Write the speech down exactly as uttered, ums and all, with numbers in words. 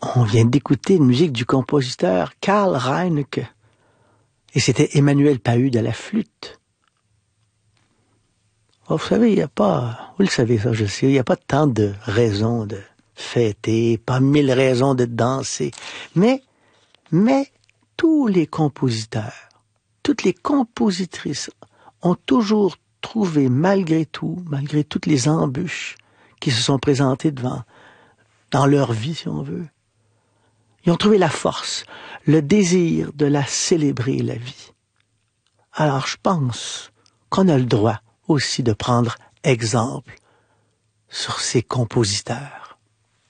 On vient d'écouter une musique du compositeur Karl Reinecke. Et c'était Emmanuel Pahud à la flûte. Oh, vous savez, il n'y a pas, vous le savez ça, je sais, il n'y a pas tant de raisons de fêter, pas mille raisons de danser. Mais, mais, tous les compositeurs, toutes les compositrices ont toujours trouvé, malgré tout, malgré toutes les embûches qui se sont présentées devant, dans leur vie, si on veut, ils ont trouvé la force, le désir de la célébrer, la vie. Alors, je pense qu'on a le droit aussi de prendre exemple sur ces compositeurs.